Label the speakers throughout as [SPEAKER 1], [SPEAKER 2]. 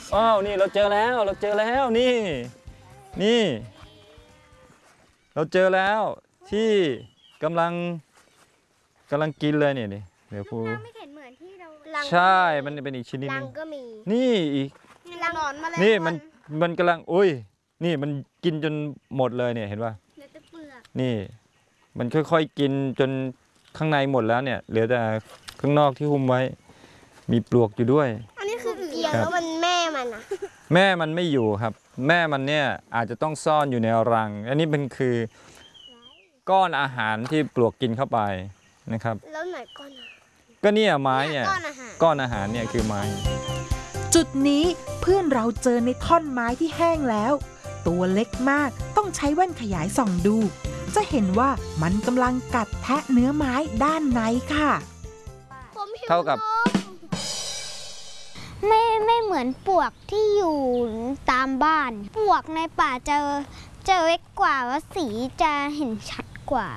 [SPEAKER 1] อ้าวนี่เราเจอแล้วนี่เราเจอแล้วที่กำลังกินเลยเนี่ยเดี๋ยวครู
[SPEAKER 2] ไม่เห็นเหมือนที่เรา
[SPEAKER 1] ใช่มันเป็นอีกชนิดนึงนี่อีกนี่มันกำลังอุ้ยนี่มันกินจนหมดเลยเนี่ยเห็นป่ะนี่มันค่อยๆกินจนข้างในหมดแล้วเนี่ยเหลือแต่ข้างนอกที่หุ้มไว้มีปลวกอยู่ด้วย
[SPEAKER 2] อันนี้คือเกียวแล้วมันแม่มันอะ
[SPEAKER 1] แม่มันไม่อยู่ครับแม่มันเนี่ยอาจจะต้องซ่อนอยู่ในรังอันนี้เป็นคือก้อนอาหารที่ปลวกกินเข้าไปนะครับ
[SPEAKER 2] แล้วไหนก้อน
[SPEAKER 1] ก็เนี่ยไม้เนี่ยก้อนอาหารเนี่ยคือไม้
[SPEAKER 3] จุดนี้เพื่อนเราเจอในท่อนไม้ที่แห้งแล้วตัวเล็กมากต้องใช้แว่นขยายส่องดูจะเห็นว่ามันกำลังกัดแทะเนื้อไม้ด้านในค่ะ
[SPEAKER 1] เท่ากับ
[SPEAKER 2] ไม่เหมือนปลวกที่อยู่ตามบ้านปลวกในป่าจะเล็กกว่าว่าสีจะเห็นชัดกว่า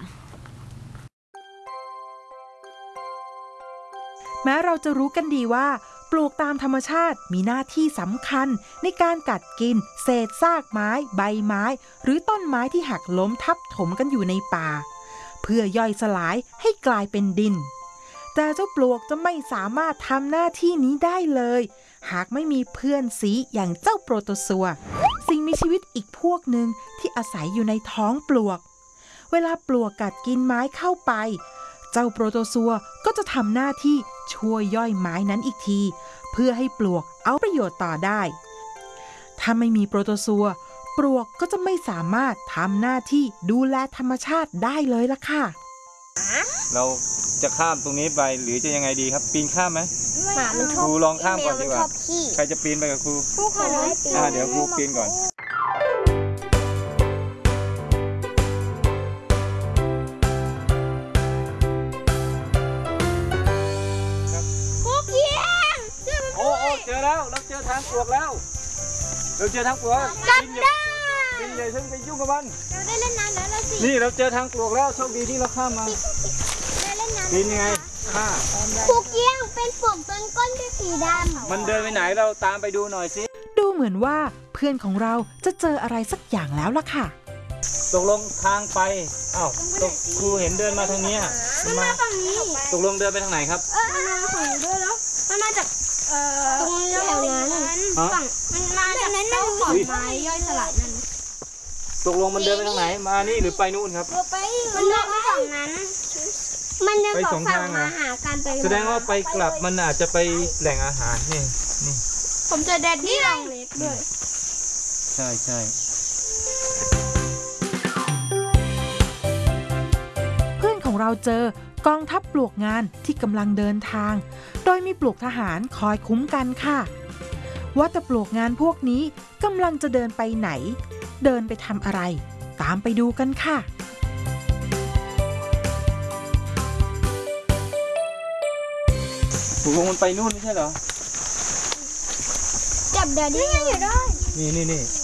[SPEAKER 3] แม้เราจะรู้กันดีว่าปลวกตามธรรมชาติมีหน้าที่สำคัญในการกัดกินเศษซากไม้ใบไม้หรือต้นไม้ที่หักล้มทับถมกันอยู่ในป่าเพื่อย่อยสลายให้กลายเป็นดินแต่เจ้าปลวกจะไม่สามารถทำหน้าที่นี้ได้เลยหากไม่มีเพื่อนสีอย่างเจ้าโปรโตซัวสิ่งมีชีวิตอีกพวกหนึ่งที่อาศัยอยู่ในท้องปลวกเวลาปลวกกัดกินไม้เข้าไปเจ้าโปรโตซัวก็จะทำหน้าที่ช่วยย่อยไม้นั้นอีกทีเพื่อให้ปลวกเอาประโยชน์ต่อได้ถ้าไม่มีโปรโตซัวปลวกก็จะไม่สามารถทำหน้าที่ดูแลธรรมชาติได้เลยล่ะค่ะ
[SPEAKER 1] เราจะข้ามตรงนี้ไปหรือจะยังไงดีครับปีนข้ามไหม
[SPEAKER 2] หมามันชอบ
[SPEAKER 1] ครูลองข้ามก่อนดีกว่าใครจะปีนไปกับครูเดี๋ยวครูปีนก่อนเจอแล้วเราเจอทางปลวกแล้วเราเจอทางปลวกกินใหญ่ซึ่งไปยุ่งกับมัน
[SPEAKER 2] เราได้เล่นน้ำแล้วเราสิ
[SPEAKER 1] นี่เราเจอทางปลวกแล้วโชคดีที่เราข้ามมา
[SPEAKER 2] ได้เล่นน้ำ
[SPEAKER 1] ปีนยังไงข้า
[SPEAKER 2] คุกเกี้ยงเป็นปลวกต้นก้นที่สีดำ
[SPEAKER 1] มันเดินไปไหนเราตามไปดูหน่อยสิ
[SPEAKER 3] ดูเหมือนว่าเพื่อนของเราจะเจออะไรสักอย่างแล้วล่ะค่ะ
[SPEAKER 1] ตกลงทางไปอ้าวครูเห็นเดินมาทางนี้
[SPEAKER 2] มันมาฝั่งนี้
[SPEAKER 1] ตกลงเดินไปทางไหนครับ
[SPEAKER 2] มันมาฝั่งนี้ด้วยแล้วมันมาจากตรงแถวนั้นฝั่งมันมาจากนั้นเจ้าขอนไม้ย่อยสลายนั่น
[SPEAKER 1] ตกลงมันเดินไปทางไหนมานี่หรือไปนู่นครับ
[SPEAKER 2] มันเดินไปฝั่งนั้นมันเดินสองฝั่งมาหากันไป
[SPEAKER 1] แสดงว่าไปกลับมันอาจจะไปแหล่งอาหารนี่
[SPEAKER 2] ผมเจอแดดดี้ลองเล็กด้วย
[SPEAKER 1] ใช่
[SPEAKER 3] เพื่อนของเราเจอกองทัพปลวกงานที่กำลังเดินทางโดยมีปลวกทหารคอยคุ้มกันค่ะว่าแต่ปลวกงานพวกนี้กำลังจะเดินไปไหนเดินไปทำอะไรตามไปดูกันค่ะ
[SPEAKER 1] ปลวกมันไปนู่นไม่ใช่เหรอ
[SPEAKER 2] จับแดดดี้อยู่ได้
[SPEAKER 1] นี่